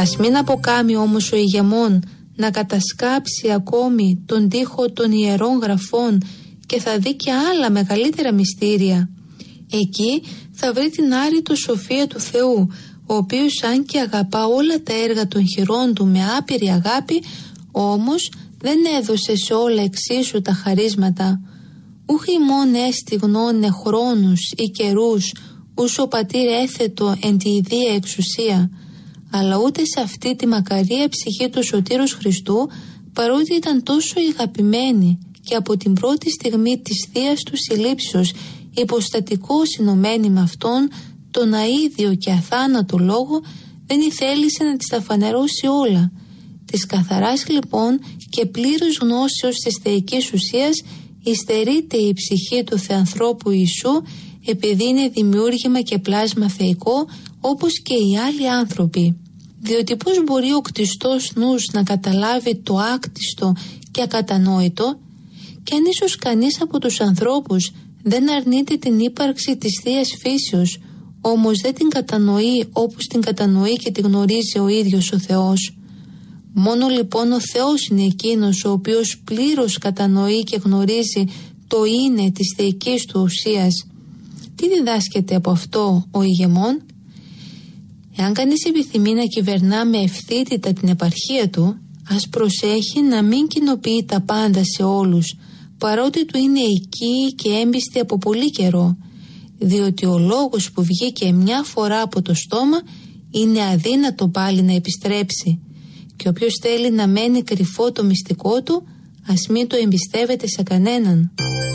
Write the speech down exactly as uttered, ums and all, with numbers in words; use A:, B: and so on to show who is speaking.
A: Ας μην αποκάμει όμως ο ηγεμόν να κατασκάψει ακόμη τον τοίχο των ιερών γραφών και θα δει και άλλα μεγαλύτερα μυστήρια. Εκεί θα βρει την άρρητο σοφία του Θεού, ο οποίος αν και αγαπά όλα τα έργα των χειρών του με άπειρη αγάπη, όμως δεν έδωσε σε όλα εξίσου τα χαρίσματα. Ούχ ημών έστι γνώνε χρόνους ή καιρούς, ούς ο πατήρ έθετο εν τη ιδία εξουσία, αλλά ούτε σε αυτή τη μακαρία ψυχή του Σωτήρος Χριστού, παρότι ήταν τόσο αγαπημένη και από την πρώτη στιγμή της θείας του συλλήψεως υποστατικό συνωμένη με αυτόν τον αίδιο και αθάνατο λόγο, δεν ήθελησε να της τα φανερώσει όλα. Της καθαράς λοιπόν και πλήρους γνώσεως της θεϊκής ουσίας υστερείται η ψυχή του Θεανθρώπου Ιησού, επειδή είναι δημιούργημα και πλάσμα θεϊκό όπως και οι άλλοι άνθρωποι. Διότι πώς μπορεί ο κτιστός νους να καταλάβει το άκτιστο και ακατανόητο, και αν ίσως κανείς από τους ανθρώπους δεν αρνείται την ύπαρξη της Θείας Φύσεως, όμως δεν την κατανοεί όπως την κατανοεί και την γνωρίζει ο ίδιος ο Θεός. Μόνο λοιπόν ο Θεός είναι εκείνος ο οποίος πλήρως κατανοεί και γνωρίζει το είναι της θεϊκής του ουσίας. Τι διδάσκεται από αυτό ο ηγεμόν? Εάν κανείς επιθυμεί να κυβερνά με ευθύτητα την επαρχία του, ας προσέχει να μην κοινοποιεί τα πάντα σε όλους, παρότι του είναι οικοί και έμπιστοι από πολύ καιρό, διότι ο λόγος που βγήκε μια φορά από το στόμα είναι αδύνατο πάλι να επιστρέψει, και όποιος θέλει να μένει κρυφό το μυστικό του, ας μην το εμπιστεύεται σε κανέναν.